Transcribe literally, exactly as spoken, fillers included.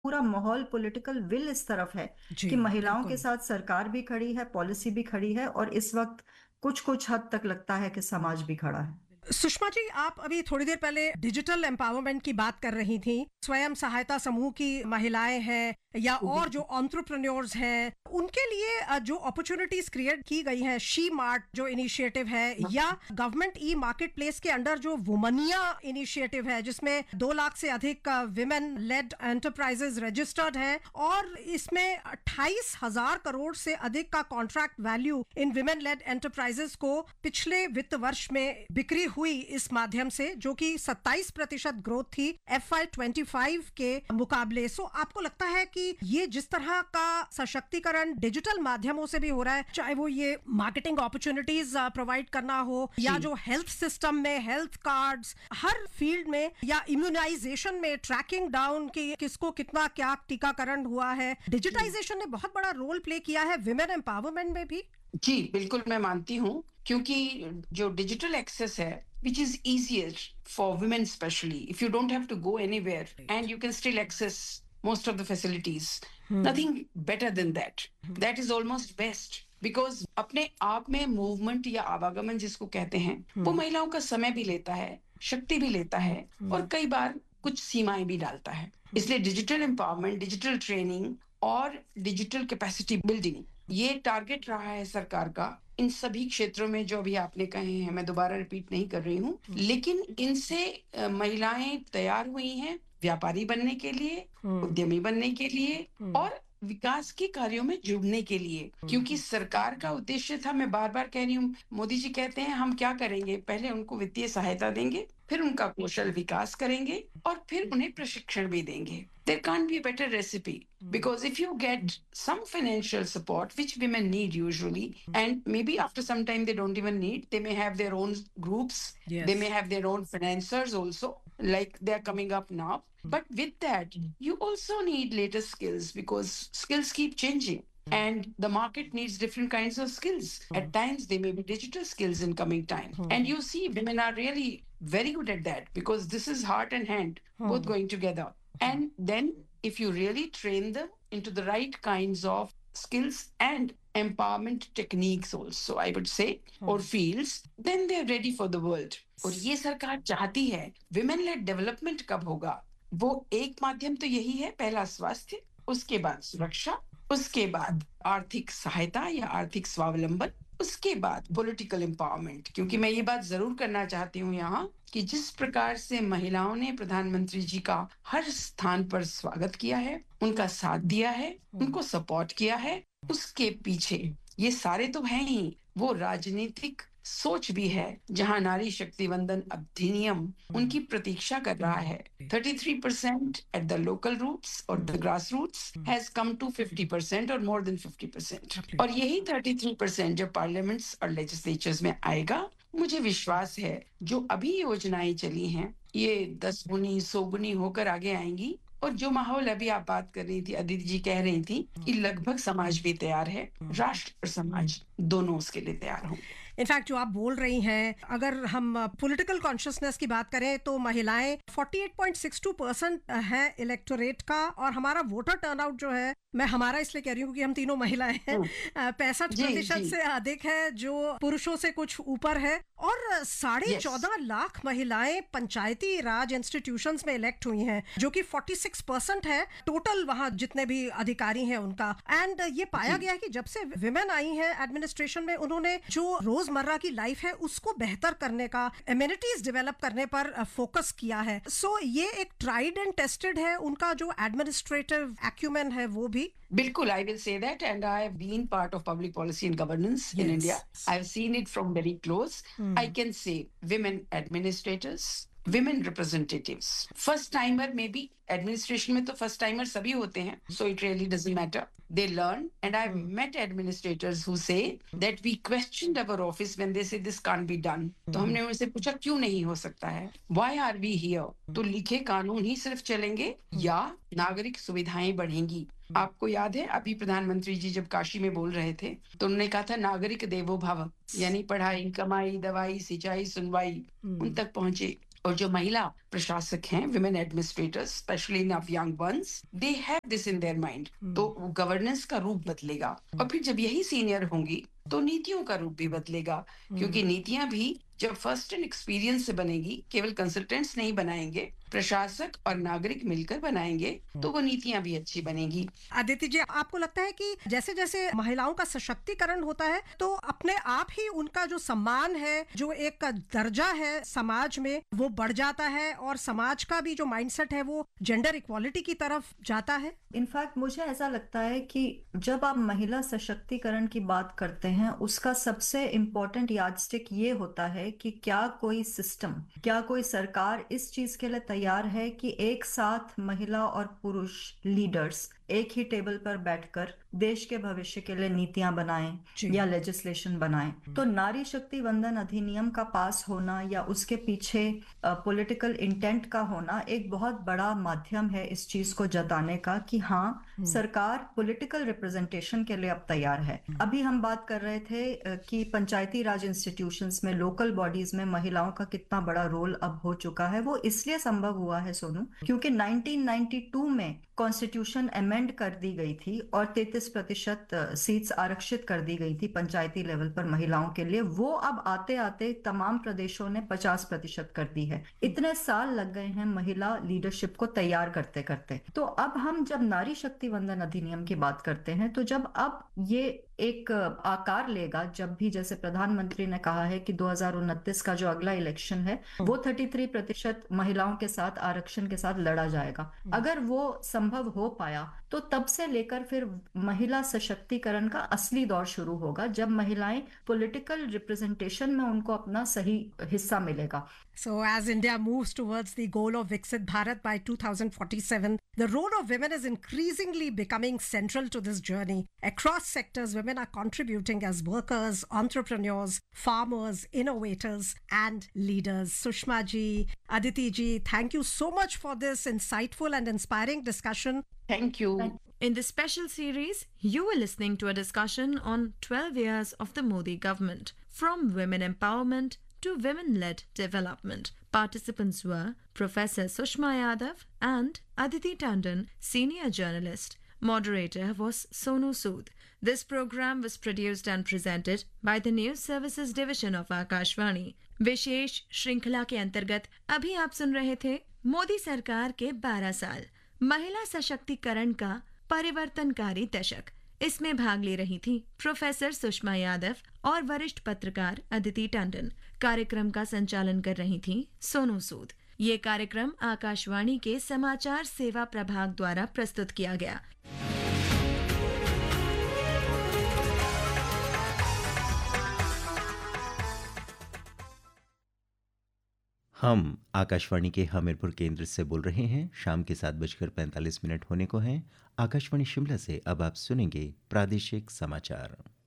पूरा माहौल, political will इस तरफ है जी कि महिलाओं के बिल्कुल। साथ सरकार भी खड़ी है, पॉलिसी भी खड़ी है, और इस वक्त कुछ कुछ हद तक लगता है कि समाज भी खड़ा है। सुषमा जी, आप अभी थोड़ी देर पहले डिजिटल एम्पावरमेंट की बात कर रही थी। स्वयं सहायता समूह की महिलाएं हैं या और जो एंटरप्रेन्योर्स हैं, उनके लिए अ, जो अपॉर्चुनिटीज क्रिएट की गई हैं, शी मार्ट जो इनिशिएटिव है, या गवर्नमेंट ई मार्केट प्लेस के अंडर जो वुमनिया इनिशिएटिव है, जिसमें दो लाख से अधिक विमेन लेड एंटरप्राइजेज रजिस्टर्ड हैं, और इसमें अट्ठाईस हजार करोड़ से अधिक का contract value in women lead enterprises को पिछले वित्त वर्ष में बिक्री हुई इस माध्यम से, जो कि सत्ताईस प्रतिशत ग्रोथ थी एफ आई ट्वेंटी फाइव के मुकाबले। सो आपको लगता है कि ये जिस तरह का सशक्तिकरण डिजिटल माध्यमों से भी हो रहा है, चाहे वो ये मार्केटिंग अपॉर्चुनिटीज प्रोवाइड करना हो, या जो हेल्थ सिस्टम में हेल्थ कार्ड्स, हर फील्ड में, या इम्यूनाइजेशन में ट्रैकिंग डाउन की किसको कितना क्या टीकाकरण हुआ है, डिजिटाइजेशन ने बहुत बड़ा रोल प्ले किया है विमेन एम्पावरमेंट में भी। जी बिल्कुल, मैं मानती हूँ, क्योंकि जो डिजिटल एक्सेस है, which is easier for women especially, if you don't have to go anywhere and you can still access most of the facilities, nothing better than that. That is almost best, because अपने आप में movement या आवागमन जिसको कहते हैं, वो महिलाओं का समय भी लेता है, शक्ति भी लेता है, और कई बार कुछ सीमाएं भी डालता है। इसलिए डिजिटल एम्पावरमेंट, डिजिटल ट्रेनिंग और डिजिटल कैपेसिटी बिल्डिंग, ये टारगेट रहा है सरकार का इन सभी क्षेत्रों में जो अभी आपने कहे हैं। मैं दोबारा रिपीट नहीं कर रही हूँ, लेकिन इनसे अ, महिलाएं तैयार हुई हैं व्यापारी बनने के लिए, उद्यमी बनने के लिए, और विकास के कार्यों में जुड़ने के लिए। क्योंकि सरकार का उद्देश्य था, मैं बार बार कह रही हूँ, मोदी जी कहते हैं हम क्या करेंगे, पहले उनको वित्तीय सहायता देंगे, फिर उनका कौशल विकास करेंगे, और फिर उन्हें प्रशिक्षण भी देंगे। There can't be a better recipe, because if you get some financial support, which women need usually, and maybe after some time they don't even need, they may have their own groups, Yes. they may have their own financiers also, like they're coming up now. But with that, you also need latest skills, because skills keep changing. And the market needs different kinds of skills. At times, they may be digital skills in coming time. And you see, women are really very good at that, because this is heart and hand, both going together. And then, if you really train them into the right kinds of skills and empowerment techniques also, I would say, or fields, then they're ready for the world. और ये सरकार चाहती है। women-led development कब होगा? वो एक माध्यम तो यही है, पहला स्वास्थ्य, उसके बाद सुरक्षा, उसके बाद आर्थिक सहायता या आर्थिक स्वावलंबन, उसके बाद पॉलिटिकल एम्पावरमेंट। क्योंकि मैं ये बात जरूर करना चाहती हूँ यहाँ कि जिस प्रकार से महिलाओं ने प्रधानमंत्री जी का हर स्थान पर स्वागत किया है, उनका साथ दिया है, उनको सपोर्ट किया है, उसके पीछे ये सारे तो हैं ही, वो राजनीतिक सोच भी है, जहां नारी शक्ति वंदन अधिनियम उनकी प्रतीक्षा कर रहा है। thirty-three percent at the local roots or the grassroots has come to fifty percent or more than fifty percent. और यही thirty-three percent जब पार्लियामेंट्स और लेजिस्लेचर्स में आएगा, मुझे विश्वास है जो अभी योजनाएं चली हैं, ये दस गुनी सौ गुनी होकर आगे आएंगी। और जो माहौल अभी आप बात कर रही थी, अदिति जी कह रही थी कि लगभग समाज भी तैयार है, राष्ट्र और समाज दोनों उसके लिए तैयार होंगे। इनफैक्ट जो आप बोल रही हैं, अगर हम पॉलिटिकल कॉन्शियसनेस की बात करें तो महिलाएं अड़तालीस पॉइंट छह दो परसेंट है इलेक्टोरेट का, और हमारा वोटर टर्नआउट जो है, मैं हमारा इसलिए कह रही हूँ क्योंकि हम तीनों महिलाएं हैं, पैंसठ प्रतिशत से अधिक है, जो पुरुषों से कुछ ऊपर है। और साढ़े चौदह लाख महिलाएं पंचायती राज इंस्टीट्यूशंस में इलेक्ट हुई हैं, जो कि छियालीस परसेंट है टोटल वहां जितने भी अधिकारी हैं उनका। एंड ये पाया गया है कि जब से विमेन आई हैं एडमिनिस्ट्रेशन में, उन्होंने जो रोजमर्रा की लाइफ है उसको बेहतर करने का, एमिनिटीज डेवलप करने पर फोकस किया है। सो so, ये एक ट्राइड एंड टेस्टेड है, उनका जो एडमिनिस्ट्रेटिव एक्यूमेन है वो भी। Bilkul, I will say that, and I have been part of public policy and governance Yes. in India. I have seen it from very close. Hmm. I can say women administrators, women representatives, first timer, maybe administration में तो first timer सभी होते हैं, so it really doesn't matter. They learn, and I've met administrators who say that we questioned our office when they say this can't be done. तो हमने उनसे पूछा क्यों नहीं हो सकता है? Why are we here? तो लिखे कानून ही सिर्फ चलेंगे या नागरिक सुविधाएं बढ़ेंगी? आपको याद है अभी प्रधानमंत्री जी जब काशी में बोल रहे थे तो उन्होंने कहा था नागरिक देवो भव, यानी पढ़ाई, कमाई, दवाई, सिंचाई, सुनवाई उन तक पहुंचे। और जो महिला प्रशासक हैं, women administrators, specially in young ones, they have this in their mind, तो गवर्नेंस का रूप बदलेगा। और फिर जब यही सीनियर होंगी तो नीतियों का रूप भी बदलेगा, क्योंकि नीतियां भी जब फर्स्ट एंड एक्सपीरियंस से बनेगी, केवल कंसल्टेंट्स नहीं बनाएंगे, प्रशासक और नागरिक मिलकर बनाएंगे, तो वो नीतियां भी अच्छी बनेगी। अदिति जी, आपको लगता है कि जैसे जैसे महिलाओं का सशक्तिकरण होता है तो अपने आप ही उनका जो सम्मान है, जो एक दर्जा है समाज में, वो बढ़ जाता है और समाज का भी जो माइंडसेट है वो जेंडर इक्वालिटी की तरफ जाता है? इनफैक्ट मुझे ऐसा लगता है कि जब आप महिला सशक्तिकरण की बात करते हैं, उसका सबसे इम्पोर्टेंट यार्डस्टिक ये होता है कि क्या कोई सिस्टम, क्या कोई सरकार इस चीज के लिए तैयार है कि एक साथ महिला और पुरुष लीडर्स एक ही टेबल पर बैठकर देश के भविष्य के लिए नीतियां बनाएं या लेजिस्लेशन बनाएं। तो नारी शक्ति वंदन अधिनियम का पास होना या उसके पीछे पॉलिटिकल इंटेंट का होना एक बहुत बड़ा माध्यम है इस चीज को जताने का कि हाँ, सरकार पॉलिटिकल रिप्रेजेंटेशन के लिए अब तैयार है। अभी हम बात कर रहे थे अ, कि पंचायती राज इंस्टीट्यूशंस में, लोकल बॉडीज में महिलाओं का कितना बड़ा रोल अब हो चुका है। वो इसलिए संभव हुआ है सोनू, क्योंकि नाइनटीन नाइंटी टू में कॉन्स्टिट्यूशन अमेंड कर दी गई थी और तैंतीस प्रतिशत सीट्स आरक्षित कर दी गई थी पंचायती लेवल पर महिलाओं के लिए। वो अब आते आते तमाम प्रदेशों ने पचास प्रतिशत कर दी है। इतने साल लग गए हैं महिला लीडरशिप को तैयार करते करते। तो अब हम जब नारी शक्ति वंदन अधिनियम की बात करते हैं, तो जब अब ये एक आकार लेगा, जब भी जैसे प्रधानमंत्री ने कहा है कि दो हज़ार उनतीस का जो अगला इलेक्शन है वो तैंतीस प्रतिशत महिलाओं के साथ आरक्षण के साथ लड़ा जाएगा। अगर वो संभव हो पाया तो तब से लेकर फिर महिला सशक्तिकरण का असली दौर शुरू होगा, जब महिलाएं पॉलिटिकल रिप्रेजेंटेशन में उनको अपना सही हिस्सा मिलेगा। So as India moves towards the goal of Viksit Bharat by two thousand forty-seven, the role of women is increasingly becoming central to this journey. Across sectors, women are contributing as workers, entrepreneurs, farmers, innovators, and leaders. Sushma ji, Aditi ji, thank you so much for this insightful and inspiring discussion. Thank you. In this special series, you were listening to a discussion on twelve years of the Modi government, from women empowerment to women-led development. Participants were Professor Sushma Yadav and Aditi Tandon, senior journalist. Moderator was Sonu Sood. This program was produced and presented by the News Services Division of Akashvani. विशेष श्रृंखला के अंतर्गत अभी आप सुन रहे थे मोदी सरकार के बारह साल, महिला सशक्तिकरण का परिवर्तनकारी दशक। इसमें भाग ले रही थी प्रोफेसर सुषमा यादव और वरिष्ठ पत्रकार अदिति टंडन। कार्यक्रम का संचालन कर रही थी सोनू सूद। ये कार्यक्रम आकाशवाणी के समाचार सेवा प्रभाग द्वारा प्रस्तुत किया गया। हम आकाशवाणी के हमीरपुर केंद्र से बोल रहे हैं। शाम के सात बजकर पैंतालीस मिनट होने को हैं। आकाशवाणी शिमला से अब आप सुनेंगे प्रादेशिक समाचार।